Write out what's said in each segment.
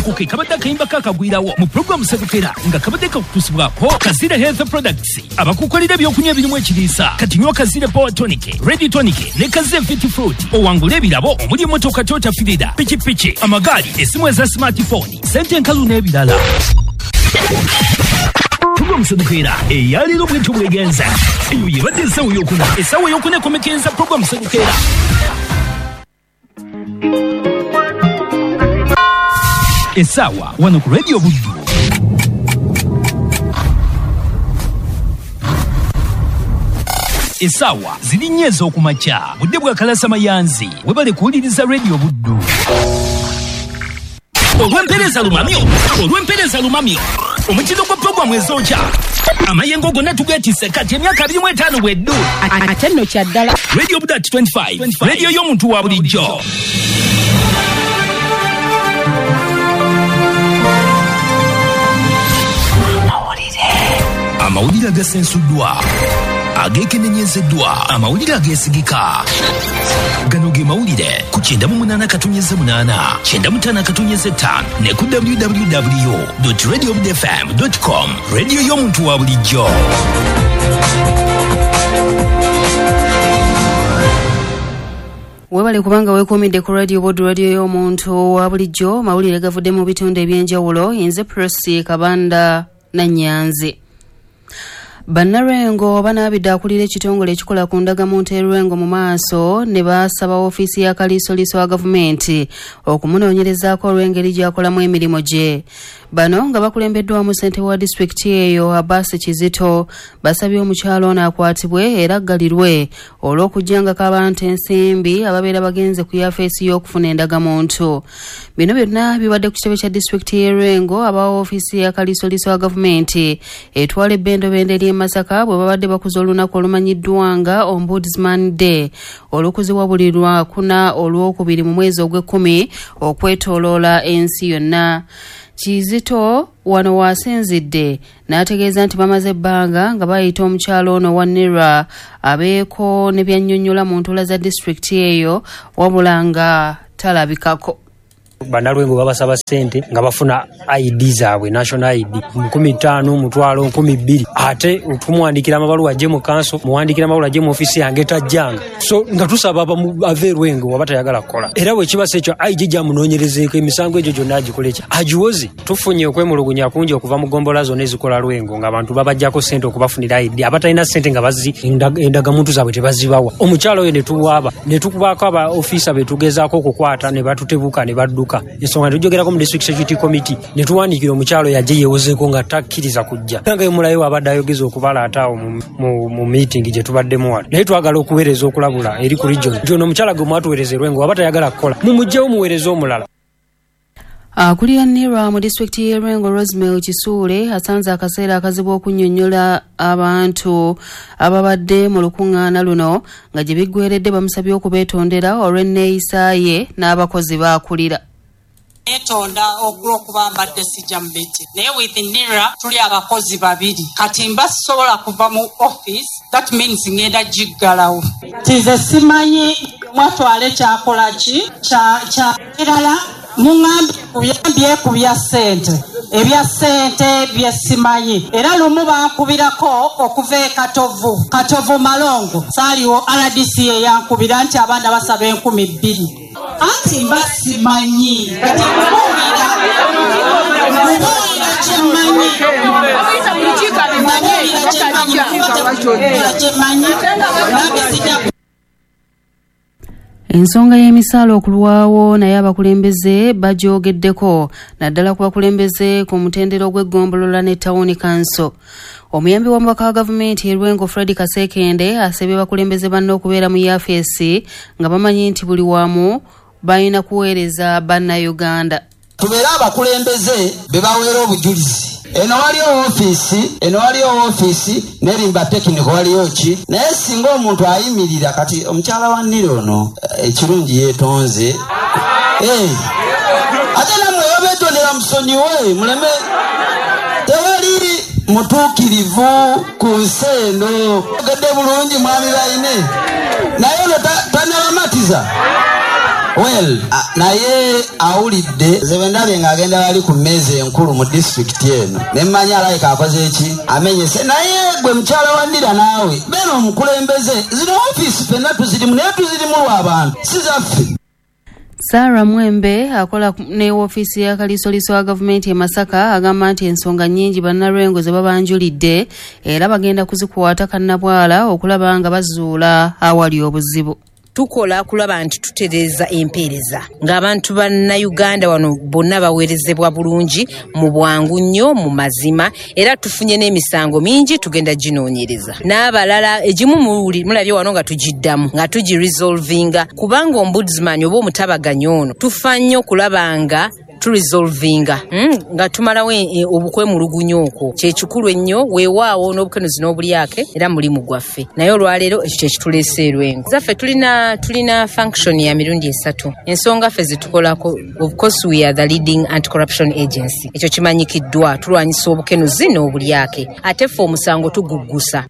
akoke kabadde akayimba kakagwirawo mu programu Sedukera nga kabadde kakutusibwako Kazira Health Products abakukolera ebyokunywa ebirimu ekiriisa kati nywa Kazira Power Tonic, Ready Tonic ne Kazira Fit Fruit owangula ebirabo omuli emmotoka Toyota Fielder, pikipiki, amagaali, essimu eza smartphone, sente enkalu n'ebirala. Programu Sedukera eyaliro bwetyo bwegenza eyo yebadde essawa eyokuna essawa eyokuna ekomekenza Programu Sedukera. Esawa wano ku Radio Buddu. Esawa ziri nnyo okumakya budde bwa kalasa mayanzi webale kuwuliriza Radio Buddu. Olw'empeereza lumamyo omukino gwa programu ezokya amayengo gonna tugeetisse kati emyaka 25 bweddu ate nno kyaddala. Radio Buddu 25 radio y'omuntu wa bulijjo. Amawulire agasensuddwa agekenenyezeddwa amawulire agesigika gano ge mawulire ku 98.8 95.5 ne ku www.radiobudfm.com radio y'omuntu wa bulijjo. Webale kubanga weekuumidde ku Radio Buddu radio y'omuntu wa bulijjo. Mawulire gavudde mu bitundu ebyenjawulo. Nze Presi Kabanda na Nyanzi. Bannarwengo banaabidde akulira ekitongole ekikola ku ndagamuntu erwengo mu maaso ne basaba ofiisi ya kaliisoliiso wa gavumenti okumunoonyerezaako olw'engeri gy'akolamu emirimu gye. Bano nga bakulembeddwamu ssente wa disitulikiti eyo Abbas Kizito basabye omukyalo ono akwatibwe era aggalirwe olw'okujjangako abantu ensimbi ababeera bagenze ku yafeesi y'okufuna endagamuntu. Bino byonna bibadde ku kitebe kya disitulikiti y'erwengo aba ofiisi ya kaliisoliiso wa gavumenti etwala ebbendobende ly'e Masaka bwe babadde bakuza olunaku olumanyiddwa nga Ombudsman Day olukuzibwa buli Lwakuna olwokubiri mu mwezi ogw'ekkumi okwetooloola ensi yonna. Kizito wano wasinzidde n'ategeeza nti bamaze ebbanga nga bayita omukyalo ono wa NERA abeeko ne byannyonnyola mu ntuula za disitulikiti eyo wabula nga talabikako. Bannarwengo babasaba ssente nga bafuna ID zaabwe, national ID 15,000 mutwalo 12,000 ate otumwandikira amabaluwa gye mu kanso muwandikira amabaluwa gye mu ofisi yange tajjanga. So nga tusaba ave Rwengo waba tayagala kukola era bwe kibasa ekyo IG gyamunoonyerezeeko emisango egyo gyonna agikola agiwoze. Tufunye okwemulugunya kungi okuva mu gombola zonna ezikola Rwengo ng'abantu babajjako ssente okubafunira ID abatalina ssente nga endagamuntu zaabwe tebazibawa. Omukyalo oyo ne tuwaaba ne tukubaako aba ofisa be tugezaako okukwata ne batutebuka ne badduka. Ensonga tujogerako mu district security committee ne tuwandiikira omukyalo yajje yeewozeeko nga takkiriza kujja. Nga mulayo abadde ayogeza okubalaata awo mu meeting gye tubaddemu wano. Naye twagala okuweereza okulabula eri ku region. Nti ono omukyala gwe mwatuweereza Rwengo waba tayagala kukola mumugjewo muweereza omulala. Akulira NERA mu disitulikiti y'e Rwengo Rosemary Kisuule asanze akaseera akazibu okunnyonnyola abantu ababadde mu lukuŋŋaana luno nga gye biggweeredde bamusabye okubeetondera olw'enneeyisa ye n'abakozi b'akulira. Etonda okuba mbadde sijja mu meeting naye with NERA tuli abakozi babiri kati mba sisobola kuva mu office that means ngenda giggalawo. Tize simanyi mwatwale kyakola ki kya kirala mungambye ku bya ssente ebya ssente bye simanyi era lumu bankubirako okuva e Katovu Malongo saaliwo RDC eyankubira nti abaana basaba 2,000 anti mba simanyi Ensonga y'emisaala okulwawo naye abakulembeze bagyogeddeko naddala ku bakulembeze ku mutendero gw'eggombolola ne Town Council. Omuyambi w'omubaka wa gavumenti e Rwengo Fred Kasekende asabye bakulembeze banne okubeera mu yafeesi nga bamanyi nti buli wamu balina kuweereza bannayuganda. Tubeera abakulembeze be baweera obujulizi. Eno waliyo office nerimba technical waliyo ki naye singa omuntu ayimirira kati omukyala wa NERA ono ekirungi yeetonze ate namwe babeetondera musonyiwe muleme tewali mutuukirivu ku nsi eno ogedde bulungi mwami bayine naye ono tanabamatiza well naye awulidde zebendabye ng'agenda bali ku mmeeza enkulu mu district eno nemmanya alayika akoze eki amenyese naye gwe mukyala wa Ndira naawe beera omukulembeze zino ofiisi fenna tuzirimu naye tuzirimu lw'abantu si zaffe. Sarah Mwembe akola ne ofiisi ya kalisoliso wa gavumenti e Masaka agamba nti ensonga nnyingi bannalwengo ze babanjulidde era bagenda kuzikuwaata kannabwala okulaba nga bazuula awali obuzibu. Tukola kulaba nti tutereza empeereza ng'abantu banna Uganda wano bonna baweerezebwa bulungi mu bwangu nnyo mu mazima era tufunye n'emisango mingi tugenda ginoonyereza n'abalala egimu mulabye wano nga tugiddamu nga tugiresolvinga kubanga ombudsman oba omutabaganyi ono tufa nnyo kulaba nga turesolvinga nga tumalawo obukwemulugunyo okwo kyekikulu ennyo weewaawo n'obukenuzi n'obulyake era mulimu gwaffe naye olwaleero ekyo kyekituleesa Lwengo zaffe tulina function ya mirundi 3 ensonga ffe zitukolako of course we are the leading anti-corruption agency ekyo kimanyikiddwa tulwanyisa obukenuzi n'obulyake ate ffe omusango tuguggusa.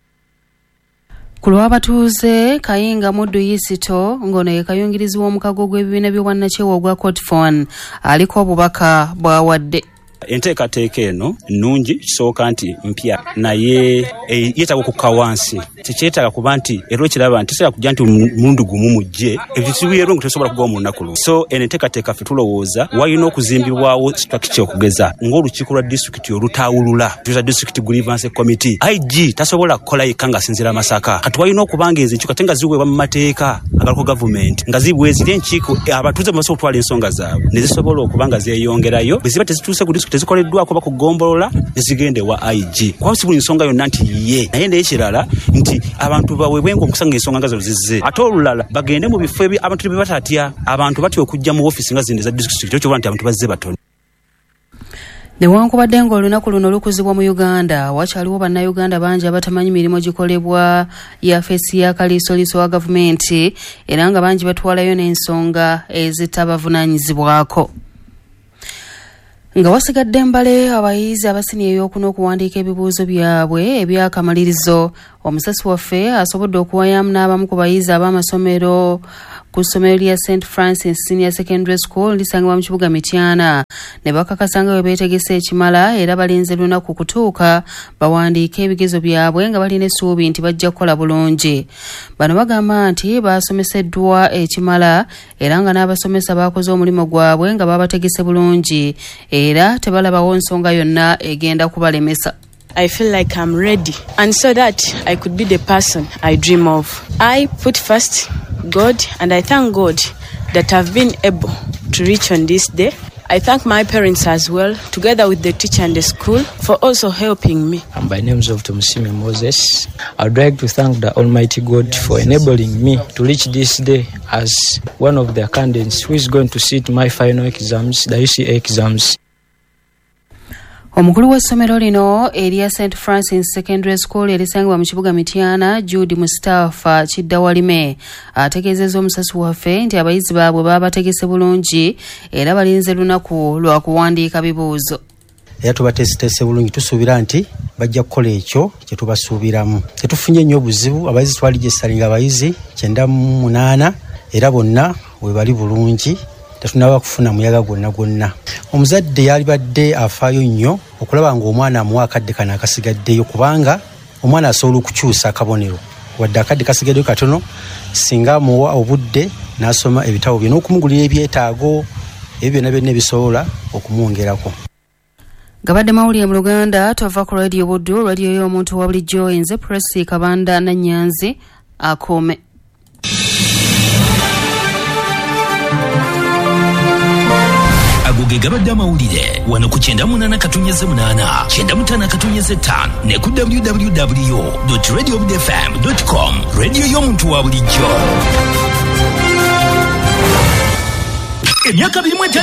Ku lw'abatuuze Kayinga Muddu Yisito ng'ono ye kayungirizi w'omukago gw'ebibiina by'obwannakyewa ogwa COTFON aliko obubaka bw'awadde. Enteekateeka eno nnungi kisooka nti mpya naye yeetaaga okukka wansi tekyetaaga kuba nti era okiraba nti tesobola kujja nti mulundi gumu mujje ebitubiye Lwengo tesobola kugawa mu lunaku lumu so eno enteekateeka ffe tulowooza walina okuzimbibwawo structure okugeza ng'olukiiko lwa disitulikiti olutawulula tuza district grievance committee IG tasobola kukola yekka ng'asinziira Masaka kati walina okubanga ezo enkiiko ate nga ziweebwa mu mateeka agaliko gavumenti nga zibwezira enkiiko abatuuze basobola okutwala ensonga zaabwe ne zisobola okuba nga zeeyongerayo bwe ziba tezituuse ku tezikoleddwako bakugombolola ezigende wa IG kwa sibuli nsonga yonna nti ye naye n'ekirala nti abantu baweebwenga okusanga ensonga ngazo zizze ate olulala bagende mu bifo abantu bebatatya abantu batya okujja mu ofiisi nga zindi za district ekyo nti abantu bazze batono. Newankubadde ng'olunaku luno lukuzibwa mu Uganda wakyaliwo bannayuganda bangi abatamanyi mirimu gikolebwa ya feesi ya kalisoliso wa gavumenti era nga bangi batwalayo n'ensonga ezitabavunaanyizibwako. Nga wasigadde mbale abayizi abasinye ebyokuna okuwandiika ebibuuzo byabwe ebyakamalirizo omusasi waffe asobodde okuwayamu n'abamu ku bayizi ab'amasomero ku ssomero lya St. Francis Senior Secondary School lisangibwa mu kibuga Mityana ne bakakasa nga bwe beetegese ekimala era balinze lunaku kutuuka bawandiike ebigezo byabwe nga balina essuubi nti bajja kukola bulungi. Bano bagamba nti baasomeseddwa ekimala era nga n'abasomesa baakoze omulimu gwabwe nga babategese bulungi era tebalabawo nsonga yonna egenda kubalemesa. I feel like I'm ready and so that I could be the person I dream of. I put first God and I thank God that I've been able to reach on this day. I thank my parents as well, together with the teacher and the school, for also helping me. By names of Tomusimi Moses, I would like to thank the Almighty God for enabling me to reach this day as one of the candidates who is going to sit my final exams, the UCA exams. Omukulu w'essomero lino erya St. Francis Secondary School erisangibwa mu kibuga Mityana Jude Mustafa Kiddawalime ategeezezza omusasi waffe nti abayizi baabwe baabategese bulungi era balinze lunaku lwa kuwandiika bibuuzo. Era tubateesiteese bulungi tusuubira nti bajja kukola ekyo kye tubasuubiramu. Tetufunye nnyo obuzibu abayizi twaligyessalinga abayizi 98 era bonna we bali bulungi. Tetunaba kufuna muyaga gwonna. Omuzadde yali badde afaayo nnyo okulaba ng'omwana amuwa akadde kano akasigaddeyo kubanga omwana asobola okukyusa akabonero wadde akadde kasigaddeyo katono singa amuwa obudde n'asoma ebitabo bye n'okumugulira ebyetaago ebyo byonna ebisobola okumwongerako. Gabadde mawulire mu Luganda tova ku Radio Buddu radio y'omuntu wa bulijjo nze Presi Kabanda na Nyanzi akome. Agoge gabadde amawulire wano ku 98.8 95 ne ku www.radiobudfm.com radio y'omuntu wa bulijjo. Emyaka 25